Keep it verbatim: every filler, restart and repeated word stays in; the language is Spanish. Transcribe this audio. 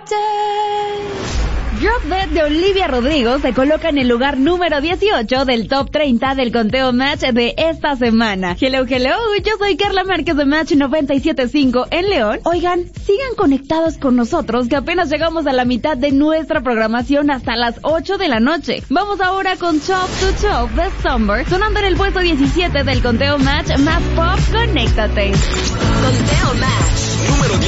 Drop Dead de Olivia Rodrigo se coloca en el lugar número dieciocho del top treinta del conteo Match de esta semana. Hello, hello, yo soy Carla Márquez de Match noventa y siete punto cinco en León. Oigan, sigan conectados con nosotros que apenas llegamos a la mitad de nuestra programación hasta las ocho de la noche. Vamos ahora con Chop to Chop de Summer, sonando en el puesto diecisiete del conteo Match más pop. Conéctate. Conteo Match número